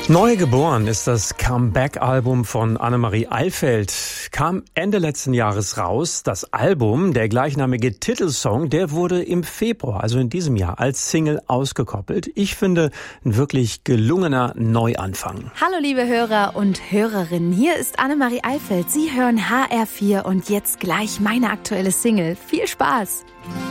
Neugeboren ist das Comeback-Album von Annemarie Eilfeld. Kam Ende letzten Jahres raus. Das Album, der gleichnamige Titelsong, der wurde im Februar, also in diesem Jahr, als Single ausgekoppelt. Ich finde, ein wirklich gelungener Neuanfang. Hallo liebe Hörer und Hörerinnen, hier ist Annemarie Eilfeld. Sie hören HR4 und jetzt gleich meine aktuelle Single. Viel Spaß!